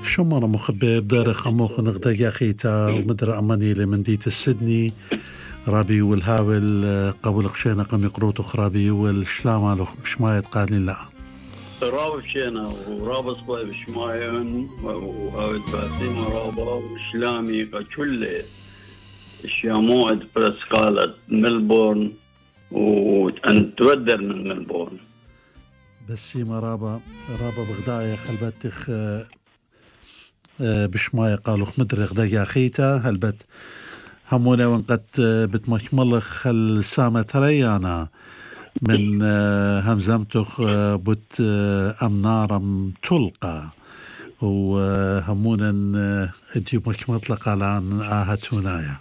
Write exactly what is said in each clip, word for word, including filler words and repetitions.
شو مرة مخبئ بدار خموخ نغدا خيتا ومدر أماني لمنديت السدني رابي والهاول قبل قشينا قم يقروتو خرابي والشلام لو مش ما يتقالين لا راب شينا وراب صباي بشمايون وهاود باسين ورابا وشلامي كل الشاموعد برس قالت ملبورن وأن تودر من ملبورن بس ما رابا رابا بغدايا خلبتخ بشماية قالوا خمدر غدا خيتا هلبت همونا وانقد بتمكملخ خل سامة ريانا من همزمتخ بت أمنارم تلقى وهمونا اديو مكمطلق على عن آهتونايا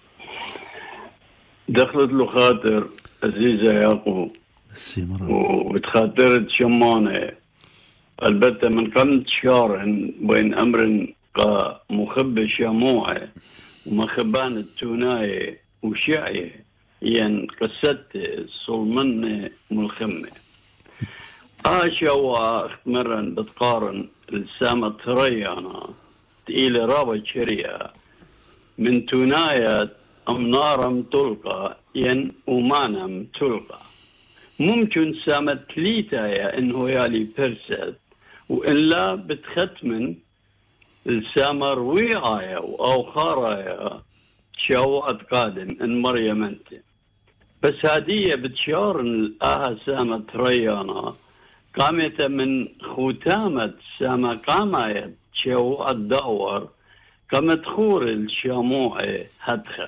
دخلت له خاطر عزيزة يعقوب وبتخاطرت شمانة البته من كم شهر بين أمر مخبى شموعة ومخبان التوناية وشعية ين قصت صلمن ملخمة آشا واختمرا بتقارن السامة ريانا تقيل رابط شريعة من توناية أمنارم تلقى ين أمانم تلقى ممكن سامة تليتايا إنه يالي برسد وإلا بتختمن السامر ويعايا أو خارايا شو أتقادن إن مريم أنت بس هدية بتشار الآها سامة ريانا قامت من ختامة سامة قامت شو الدور قامت خور الشاموعة هدخة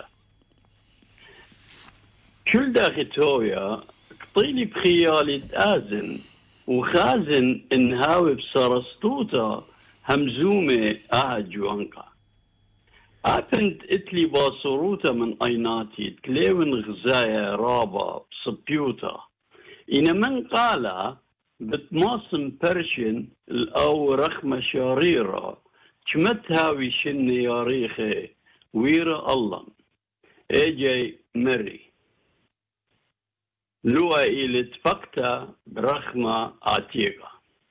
كل داخل تويا قطيلي بخيالي تآزن وخازن انهاوي بسرستوتا همزومة آجوانكا أبنت اتلي باصروتا من ايناتي تليون غزايا رابا بصبيوتا إن من قالا بتماصم برشن الأو رخمة شريرة كمت هاوي شن ياريخي ويرا الله اجي مري لوا إلى تفقتا برخمة عتيقة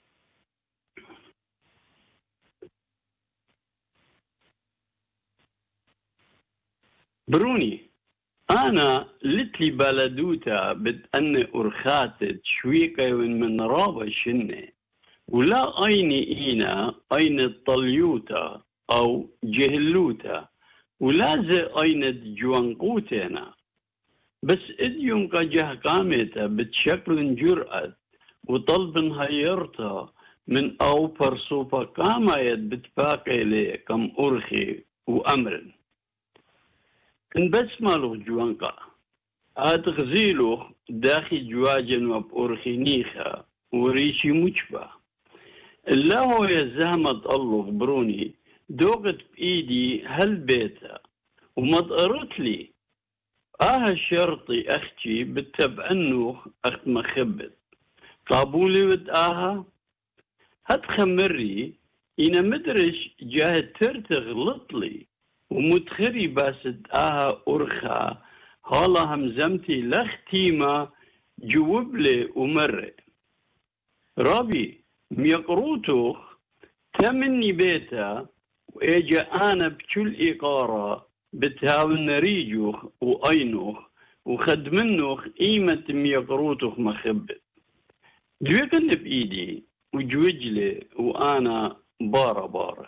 بروني أنا لتلي بلدوتا بتأني أرخاتت شويقة من رابا شنة ولا أيني إينا أين الطليوتا أو جهلوتا ولا زي أين جوانقوتنا بس اديوم كجه قامتا بتشكل جرأت وطلب هيرتا من أو برسوبا قامايت بتباقي لي كم أرخي وأمر إن بس مالو جوانقا أتغزيلو داخي جواجن وبأرخي نيخا وريشي مجبا إلا هو يزهمت الله بروني دوقت بإيدي هالبيتا ومضقرت لي آها شرطي أختي بالتبعنوخ أخت مخبت قابولي ود آها هاد خمري إنا مدرش جاه ترتغ لطلي ومتخري باسد آها أرخا هالا همزمتي لختيما جوبلي ومري رابي ميقروتوخ تمني بيتا وإجا أنا بكل إقارة بتهاون ريجوخ وأينوخ وخدمنوخ قيمة ميقروتوخ مخبت جويقن بإيدي وجوجلي وأنا بارا بارا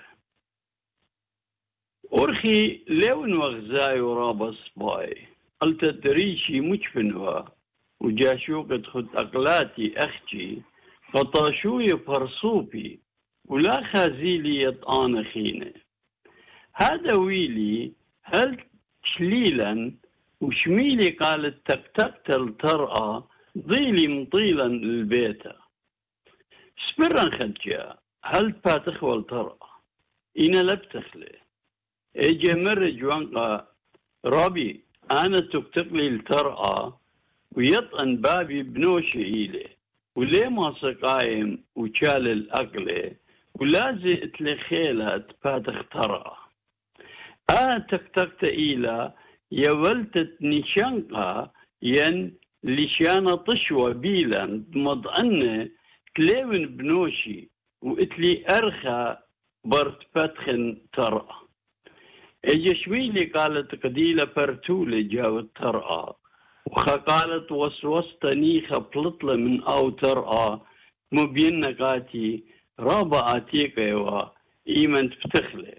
أرخي لون وغزاي ورابا صباي قلت تريشي مجفنها وجاشوقة خد أقلاتي أختي فطاشوي برصوبي ولا خازيلي يطآن خينه هذا ويلي هل شليلا وشميلي قالت تكتكت الترأى ضيلي مطيلا للبيتا سبرا خدجا هل باتخ والترأى إنا لبتخلي اجي مر جوانقا رابي أنا تكتقلي الترأى ويطأن بابي بنوشي إيلي وليه ما سقايم وشال الأقلي ولازي اتلخيلها تباتخ ترأى آه تكتكت إيلا يولتت نشانقا ين لشانة طشوة بيلا مضأنة تليون بنوشي وإتلي أرخى برت فتخن ترأى اجشويلي قالت قديلة برتولي جاوت ترأى وخا قالت وسوستني خبلطلة من أو ترأى مبين نقاتي رابا آتيك يوا إيمن تفتخلي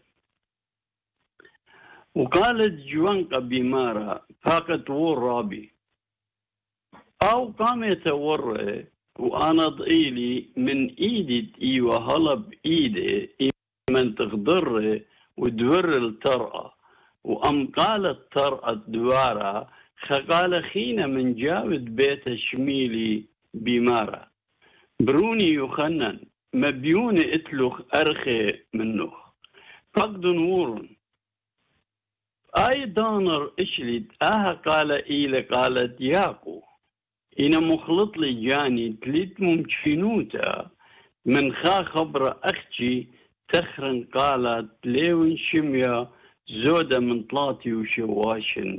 وقالت جوانقة بمارة فاقت ور رابي أو قامت ور وأنا ضئيلي من إيدي إيوة هلب إيدي إيمن تغضر ودور الترأة وأم قالت ترأة دوارة خقال خينا من جاود بيت الشميلي بمارة بروني يخنن مبيون اتلخ أرخي منه فقد نور أي دانر إشلت أها قال إيلة قالت ياقو إنا مخلط لي جاني تلت ممشينوتا من خا خبر أختي تخرن قالت ليون شميا زودة من طلاتي وشواشن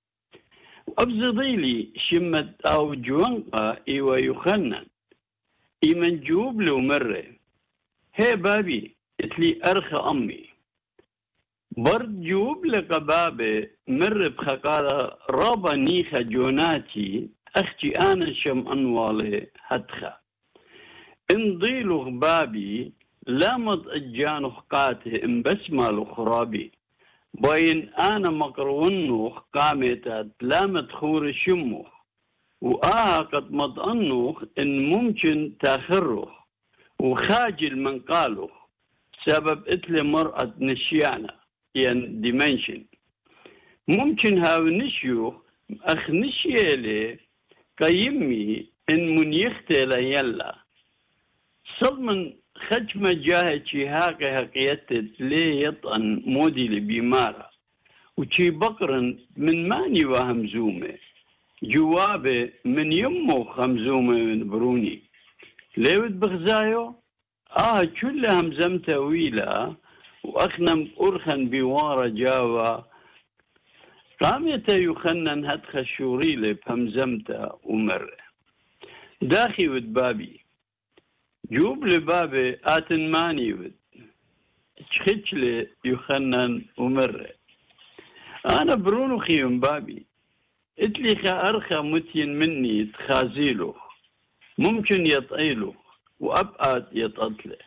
أبزضيلي شمت أو جوانقا إيوا يخنن إيمن جوب له مرة هي بابي اتلي أرخى أمي برد جوب لك بابي مر بخقالة رابا نيخة جوناتي أختي أنا شم أنوالي هدخة إن ضيلو بابي لامض أجانو قاته إن بسمالو خرابي باين أنا مقرونو قامتات لامت خور شمو وآها قد مضأنو إن ممكن تاخره وخاجل من قاله سبب إتلي مرأة نشيانة يعني ديمنشن ممكن هاو نشيو أخ نشيالي كيمي إن من يختي يلا صدمن خجمة جاهتي هاكا هقيتت ليه يطأن مودي لبيمارة وشي بقرن من ماني وهمزومة جوابه من يمو خمزومة من بروني ليود بغزايو آه كل همزمته ويلا وأخنم أرخن بوارة جاوا قامت يخنن هدخ شوريلي بهمزمته ومره داخي ود بابي جوب لبابي آتن ماني ود شخيتشلي يخنن ومره أنا برونو خيم بابي اتلي خا أرخى متين مني تخازيله ممكن يطيله وأبقات يطلله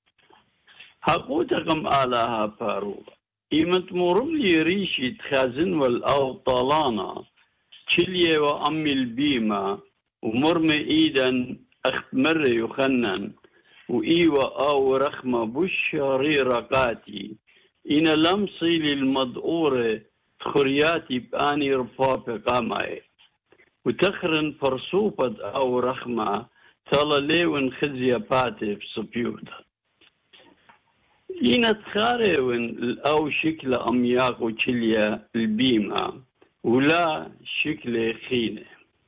حقوتكم آلاها فاروغ إيمت مرم لي ريشي تخازن والأو طالانا تشليه وأمي البيمة ومرمي إيدا أخت مر يخنن وإيوة أو رخمة بشاري رقاتي إن لمصي للمدقورة تخرياتي بآني رفافة قاماي وتخرن فرصوبة أو رخمة تلا ليون خزية باتي في صبيوتا إنا تخاريون الأو شكل أمياق وشليا البيمة ولا شكل خينة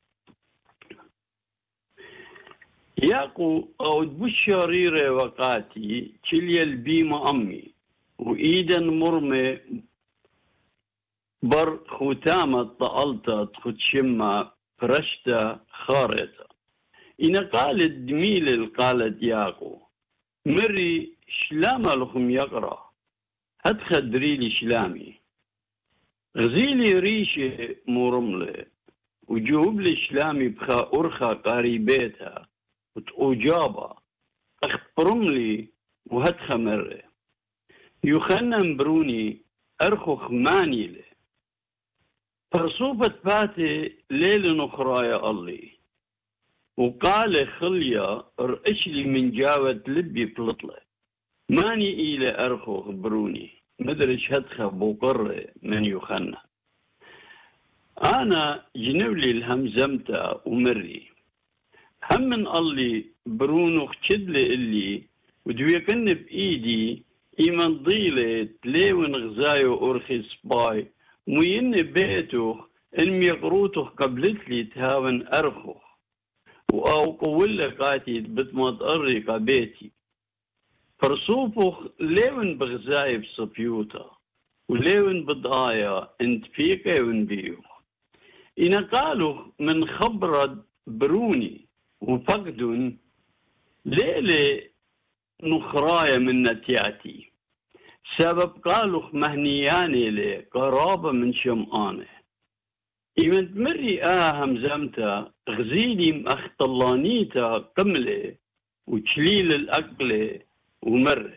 ياقو أو بشاريرة وقاتي شليا البيمة أمي وإيدا مرمي بر ختامة طالتا تختشمة فرشتا خارطة إنا قالت دميل قالت ياقو مري شلامة لكم يقرأ هتخدري لي شلامي غزيلي ريشة مرملة وجوب لي شلامي بخا أرخى قريبيتها وتأجابة أخبرملي وهتخ مرة يخنن بروني أرخو خماني له فرصوبة باتي ليل نخرايا الله وقال خليا رأشلي من جاوة لبي بلطلة ماني إلى أرخو خبروني مدرش هدخة بقرة من يخنن أنا جنولي الهمزمتا ومري هم من الله برونو خشدلي اللي ودويكن بإيدي إيمان ضيلة ليون غزايو أرخي سباي مين بيتو إن ميقروتو قبلت لي تهاون أرخو وأو قولة قاتي بتمات أرقى بيتي فرصوفو ليون بغزاي بصبيوتا وليون بضايا انت فيك ونبيو إنا قالوا من خبرة بروني وفقدون ليلة نخرايا من نتياتي سبب قالوا مهنياني لي قرابة من شمعانه إيمن تمري آه همزمتا غزيلي مأخطلانيتا قملة وتشليل الأقلة ومرة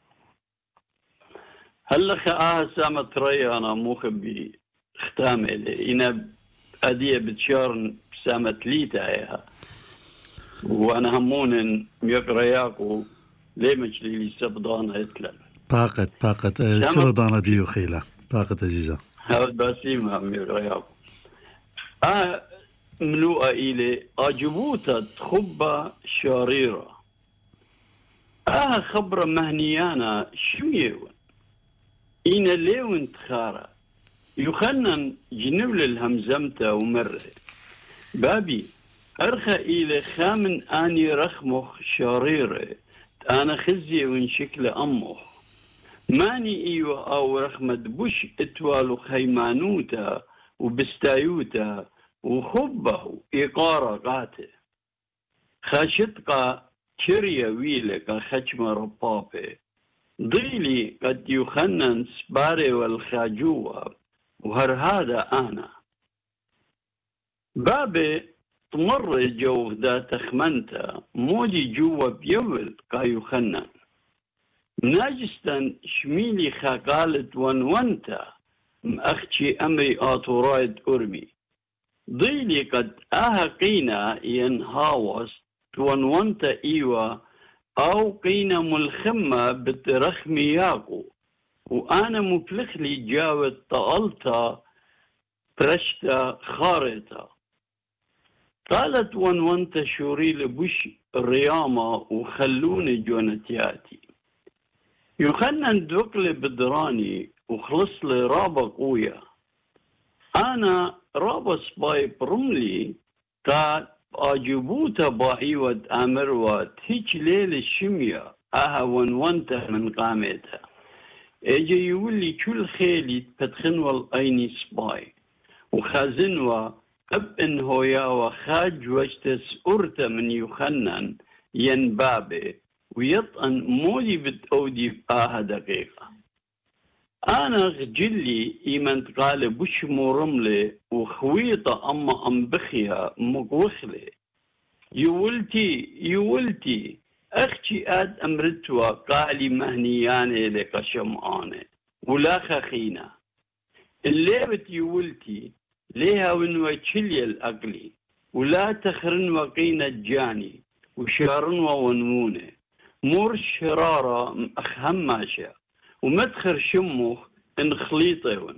هلا آه سامت ريانا مخبي ختامي لي إنا أدية بتشارن سامت ليتا إيها وأنا همون ميقرياكو ليه مجليلي سبضانا يتلل باقت باقت كل دانا ديو خيلة باقت عزيزة هذا باسيمها ميقرياكو آه ملوءة إلي أجبوتا تخبة شريرة آه خبرة مهنيانا شميون إينا ليون تخارة يخنن جنول الهمزمتا ومره بابي أرخى إلي خامن آني رخمخ شريرة أنا خزي وين شكل أمخ ماني إيوة أو رخمة بوش اتوالو خيمانوتا وبستايوتا وخبه إيقارة قاته خاشتقا كريا ويلك خشمة ربابي ضيلي قد يخنن سباري والخاجوة وهر هذا أنا بابي تمر جو ذا تخمنتا مودي جوا بيول قا يخنن ناجستا شميلي خاقالت ونونتا مأخشي أمري آطورايد أرمي ضيلي قد آهقينا ينهاوس تونونتا إيوة أو قينا ملخمة بترخمياقو وأنا مفلخلي جاوت طالتا برشتا خارتا قالت ونونتا شوري لبوش الريامة وخلوني جونتياتي يخنن دوكلي بدراني وخلص لي رابا قوية أنا رابا سباي برملي تا أجبوتا باعيوة أمروات هيك ليل الشمية أها ونونتا من قامتها اجي يولي كل خيلي تدخنوا الأيني سباي وخازنوا أب إن هويا وخاج وجتس أرتا من يخنن ينبابي ويطأن مودي بتأودي بآها دقيقة أنا غجلي إيمان تقال بش مرملي وخويطة أما أنبخيها مقوخلي يولتي يولتي أختي آد أمرتوا قالي مهنياني لك شمعاني ولا خخينا الليبت يولتي ليها ونوى تشلي الأقلي ولا تخرن وقينا الجاني وشارن ونموني مور شرارة أخهماشا ومدخر شموخ إن خليطيون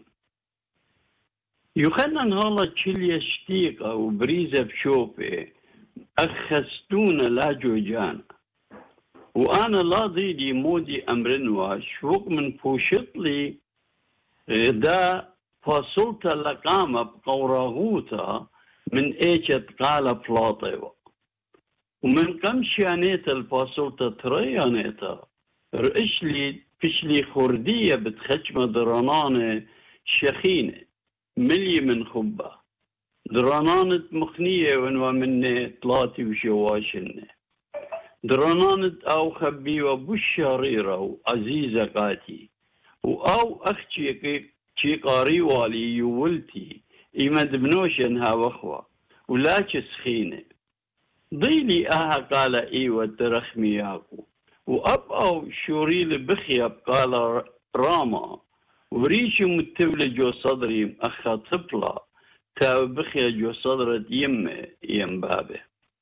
يخنن هالا تشلي شتيقة وبريزة بشوفي أخستونا لا جوجانا وأنا لا ضيدي مودي أمرنوا شوق من فوشطلي غدا فصلت لقامة بقوراغوتا من إيجت قال بلاطيوة ومن قم شانيتا الفاصلتا تريانيتا رئشلي فشلي خردية بتخجمة درانانة شخينة ملي من خبة درانانة مخنية ونوى مني طلاتي وشواشنة درانانة أو خبي وبوش شريرة وعزيزة قاتي وأو أختي شي قاري والي يولتي إيمد بنوشنها وخوة ولا تسخينة ضيلي أها قال إيوة ترخمياكو وأب أو شوريل بخيب قال راما وريشي متولى جو صدري أخا طفلة تاو بخيا جو صدرت يمه يم بابه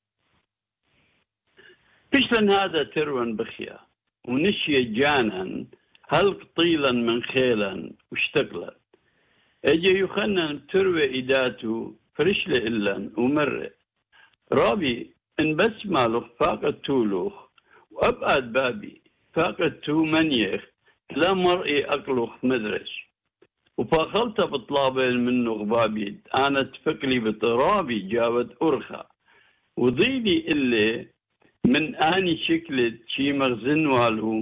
بشلن هذا ترون بخيا ونشي جانا هلق طيلا من خيلا واشتقلا اجي يخنن تروي إداتو فرشل إلا ومر رابي إن بس مالوخ فاقت تولوخ وأبعد بابي فاقت تو منيخ لا مرئي أقلوخ مدرش وفاخلت بطلابي منه غبابي أنا تفكلي بطرابي جاوت أرخى وضيلي إلي من آني شكلت شي مغزن والو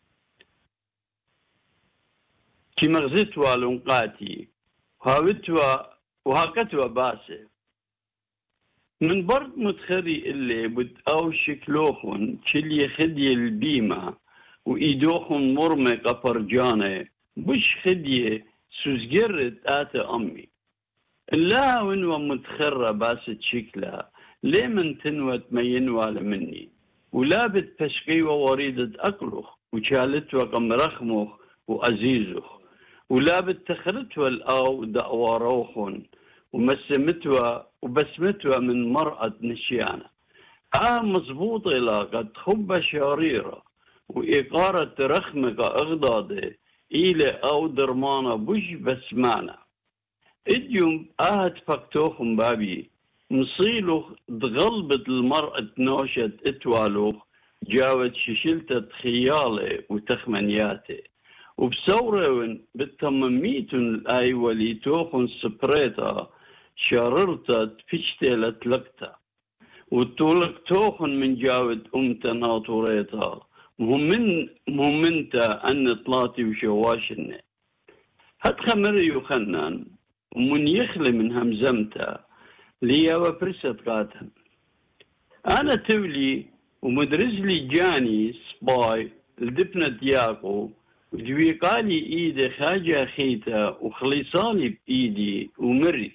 شي مغزت والو قاتي هاوتوا وهاكتوا باسي من برد متخري اللي بد أو شكلوخن شلي خدي البيمة وإيدوخن مرمق أفرجانة بش خدية سوزجرت آت أمي لا ونوى متخرة باسد شكلها ليه من تنوت ما ينوال مني ولا بالتشقي ووريدة أكلخ وشالت وقم رخمخ وأزيزخ ولا بالتخرتوا الأو دأوا روخن ومسمتوا وبسمتوا من مرأة نشيانة آه مزبوط إلى قد خب شريرة وإقارة رخمك أغضاضة إلى أو درمانة بش بسمانة إديوم آهت فكتوخم بابي مصيلوخ دغلبت المرأة نوشت اتوالوخ جاوت ششلتت خيالي وتخمنياتي وبصورة بالتمميتن الآي وليتوخن سبريتا شررتت فشتلت لقتا وتولقتوخن من جاوت أمتا ناطوريتا مهمن مهمنتا أن طلاتي وشواشن هاد خمري يخنن ومن يخلي من همزمتا ليا وبرست قاتن أنا تولي ومدرس لي جاني سباي لدبنة دياقو ودوي قالي إيدي خاجة خيتا وخليصالي بإيدي ومري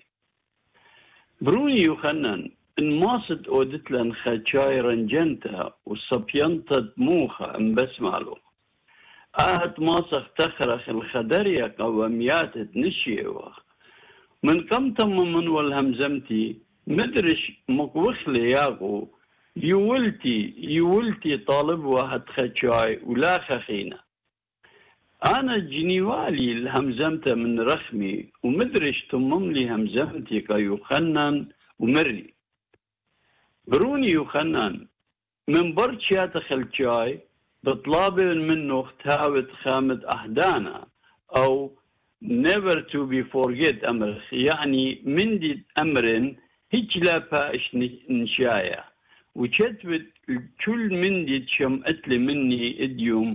بروني يخنن إن ماصد أودتلن خاجاي رنجنتا وصبينتا موخة انبسمالو آهت ماسخ تخرخ الخدرية قواميات نشيوخ من كم تم من والهمزمتي مدرش مقوخلي ياغو يولتي يولتي طالب واحد خشاي ولا خخينة أنا جنيوالي الهمزمتة من رخمي ومدرش تمم لي همزمتي كيخنن ومري بروني يخنن من برشات خلشاي بطلاب منه تهاوت خامد أحدانا أو never to be forget أمر يعني من دي أمر هيك لا باش نشايا وشتبت كل من دي شمقتلي مني إديوم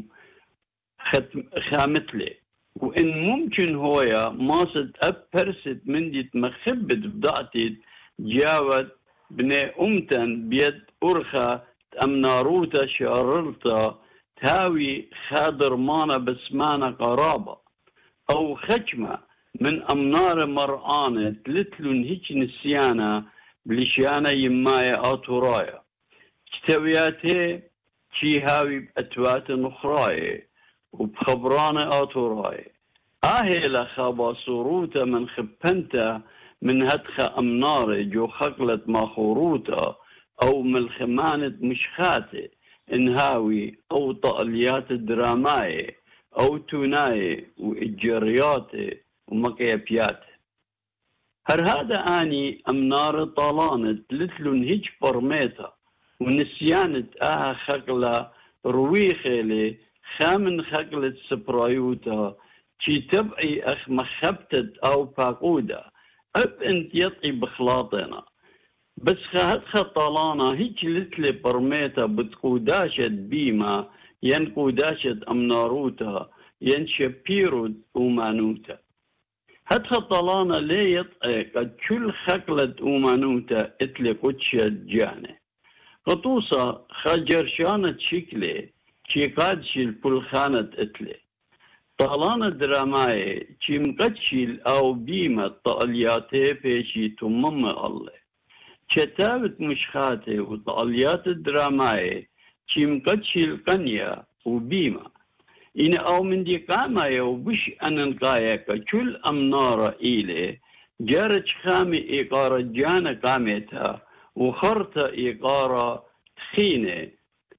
خامتلي وإن ممكن هويا ماصد أب برست من دي مخبت بضعتي جاوت بني أمتن بيد أرخى أمناروتا شاررتا تاوي خادر مانا بسمانا قرابة أو خشمة من أمنار مرآنة تلتلون هيك نسيانا بلشانا يمايا آتورايا كتوياتي شي هاوي بأتوات نخراي وبخبرانة آتوراي آهي لخابا صوروتا من خبنتا من هدخ أمنار جو خقلت ما خروتا أو من خمانة مشخاتي انهاوي أو طاليات الدراماي أو توناي وإجريات ومقيبيات هر هذا آني أمنار طالانة لتلون هيج برميتا ونسيانة آها خقلة رويخيلي خامن خقلة سبرايوتا شي تبعي أخ مخبتت أو باقودة أب انت يطي بخلاطنا بس خهدخ طالانة هيج لتلي برميتا بتقوداشت بيما ين قوداشت أمناروتا ين شبيرو أومانوتا هدخ طالانة ليه يطأي قد كل خقلة أومانوتا اتلي قدشت جاني قطوصة خجرشانة شكلي شي قادشي البلخانة اتلي طالانة دراماي شي مقدشي أو بيمة طالياتي بيشي تمم الله شتابت مشخاتي وطاليات الدراماي شي مقدشي القنية وبيمة إن أو من دي قامة وبش أننقايا كل أمنارة إيلي جارت خامي إقارة جانا قامتها وخرت إقارة تخينة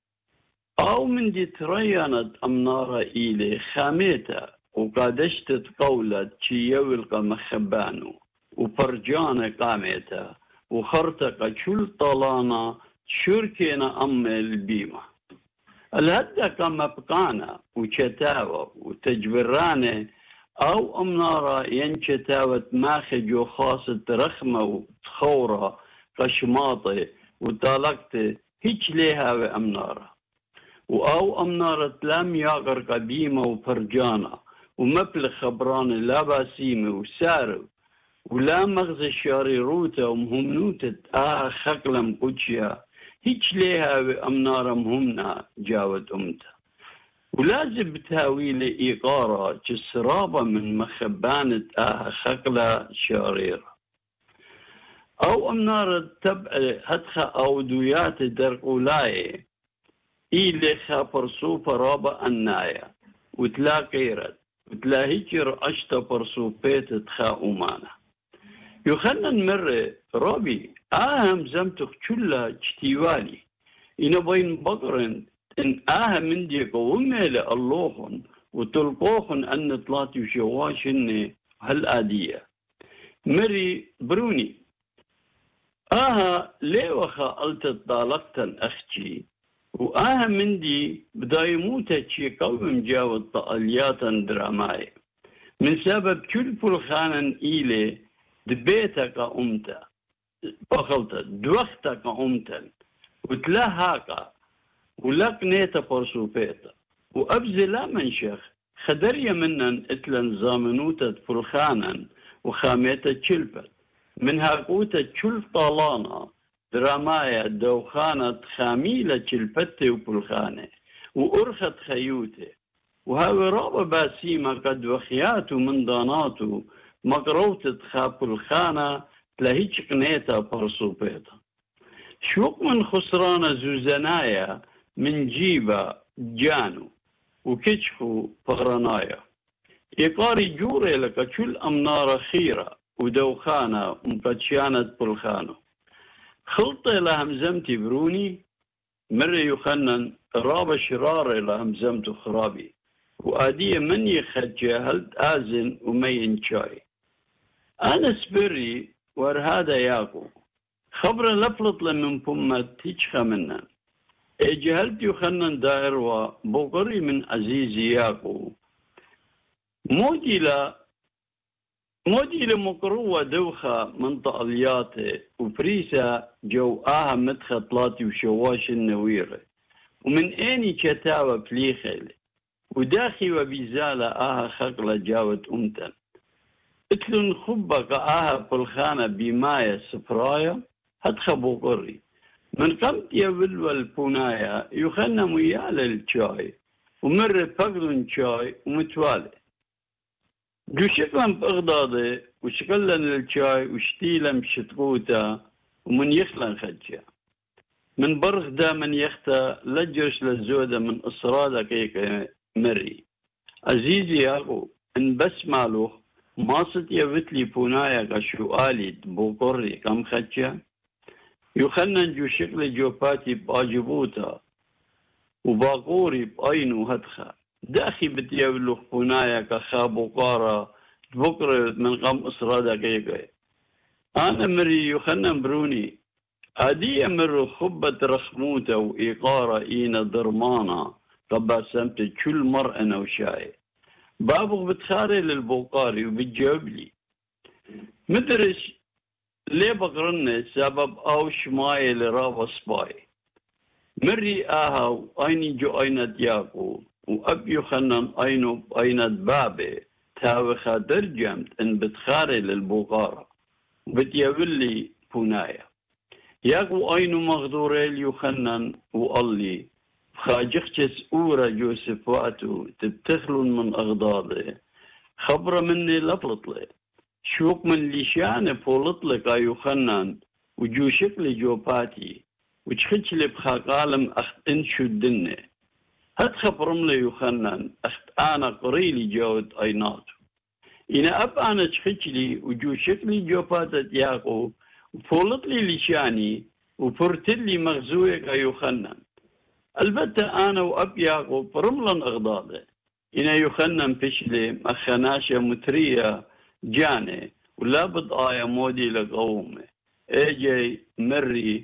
أو من دي تريانت أمنارة إيلي خامتها وقادشت قولت شي يولق مخبانو وفرجانة قامتها وخرتك كل طلانة شركنا أم البيمة الهدى كما بقانا وشتاوة وتجبرانة أو أمنارة ينشتاوة ماخج وخاصة رخمة وتخورة قشماطة وطالقت هيك ليها وأمنارة وأو أمنارة لم يغر قديمة وفرجانة ومبلغ خبرانة لا باسيمة وسارو ولا مغزى شاريروتا ومهمنوتة آه خقلم قدشيا هيك ليها وأمنارة مهمنا جاوت أمتا ولازم بتاويل إيقارة جسرابة من مخبانة آها خقلة شاريرة أو أمنار تبع هدخة أو دويات درقولاي إيلي خابر سوبا رابا النايا وتلا قيرت وتلا هجر أشتا برسوبيت تخا أمانا يخنن مرة ربي آهم زمتك كلها اجتوالي إنا بين بقرن إن آهم من دي قومي لألوهن وتلقوهن أن طلاتي وشواشن هالآدية مري بروني آها ليوخا ألتت طالقتن أختي وآها من دي بدايموتا تشي قوم جاوت طالياتا دراماي من سبب كل فلخانا إيلي دبيتك أمتا بخلتا دوختك أمتا وتلاهاكا ولقنيتا برسوبيتا وأبزي لا منشخ خدريا منن اتلن زامنوتا فلخانا وخاميتا تشلبت من هاقوتا تشل طالانا درامايا دوخانة خاميلة تشلبتي وبلخانة وأرخت خيوتي وهاوي رابا باسيما قد وخياتو من داناتو مقروتة خاب الخانة تلاهيش قنيتا برسوبيتا شوق من خسرانة زوزنايا من جيبا جانو وكشفو بغرانايا يقاري جوري لك كل أمنار خيرة ودوخانة مقدشانة بالخانة خلطي لهمزمتي بروني مرة يخنن رابا شراري لهمزمتو خرابي وآدية من يخجي هل آزن ومين شاي أنا سبري ور هذا ياكو خبر لفلط لمن بمة تيجخى منن اجهلت يخنن دائروا بقري من عزيزي ياكو موديلا موديلا مقروة دوخة من طالياته وبريسة جو آها مدخة طلاتي وشواش النويرة ومن اني كتاوة بليخيلي وداخي وبيزالة آها خقلة جاوت أمتن اتلن خبك آها بالخانة بماية سفرايا هتخبو قري من قمت يبل والبونايا يخنم ويالا الشاي ومر فقدن شاي ومتوالي جو شكلا بأغضاضي وشكلا الشاي وشتيلا مشتقوتا ومن يخلن خجا من برغ دا من يختا لجرش للزودة من إصرادة كيك مري عزيزي ياغو ان بس مالوخ ماست يبتلي بونايا قشو آلي بوقري كم خجا يخنن جو شكل جوباتي باجبوتا وباقوري بأينو هدخا داخي بتيولوخ بونايا كخابو قارا بكرة من قم إصرادة كيكي أنا مري يخنن بروني هدي مرو خبة رخموتا وإيقارة إينا درمانا قبا سمت كل مرأة نوشاي بابو بتخاري للبوقاري وبتجاوب لي مدرش ليه بقرن سبب أو شماي لرابا سباي مري آها وأيني جو أينت ياكو وأب يخنن أينو أينت بابي تاوخا درجمت إن بتخاري للبوقارة وبتجاوب لي بونايا ياكو أينو مغدوري يخنن وقالي خاجختس أورا جوسف واتو تبتخلون من أغضاضي خبرة مني لفلطلي شوق من ليشاني فولطلك أيو خنان وجو شكلي جوباتي وشخيشلي بخاقالم أخت انشو الدني هاد خبرم لي يخنان أخت أنا قريلي جاود أيناتو إنا أب أنا شخيشلي وجو شكلي جوباتت ياقو وفولطلي ليشاني وفرتلي مغزويك أيو خنان البته أنا وأب يعقوب رملا أغضاضي إنا يخنن فشلي مخناشة مترية جاني ولا بضايا مودي لقومي اجي مري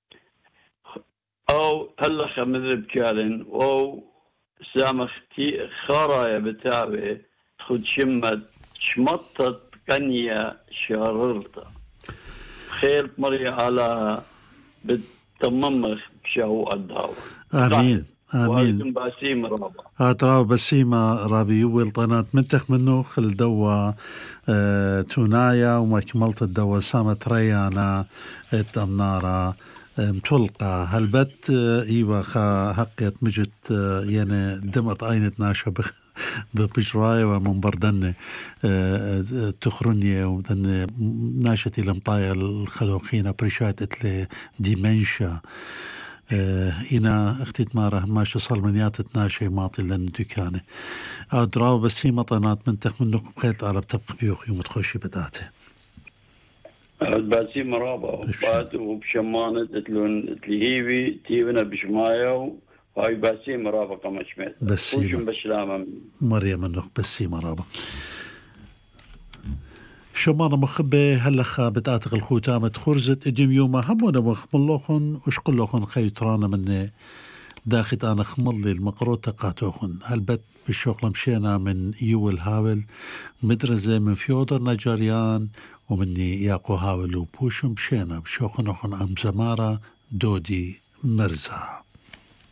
أو هلا خمذب كالن أو سامختي خرايا بتاوي خد شمت شمطت قنية شاررتا خير مري على بتممخ بشهو الدعوة آمين آمين باسيم رابا هاتراو بسيمة رابي يويل طنات منتخ منو خل دوا اه تونايا وما كملت الدوا سامت ريانا اتمنارا متولقة هالبت إيوة خا هقيت مجت يعني دمت عينت ناشا بجراي ومن بردن تخرنية ودن ناشتي لمطايا الخلوخينة بريشات اتلي ديمنشا إنا اختيت ماره ماشي صلمنيات تناشي ماطي لن دكانه أدراو بس هي مطانات من تخ من نقب خيلت على بتبقى بيوخي ومتخشي بداته باسي مرابا وبات وبشمانة تلون تلهيبي تيبنا بشمايا هاي باسي مرابا كما شميت بسيمة بشلامة مريم النق بسي مرابا شمانة مخبة هلخا بتاتق الخوتامة خرزت اديم يوما همونا وخملوخن وشقلوخن خيطرانا مني داخت انا خملي المقروطة قاتوخن هالبت بالشغل مشينا من يول هاول مدرزة من فيودر نجاريان ومني ياقو هاول وبوشم مشينا بشوخنوخن ام زمارة دودي مرزا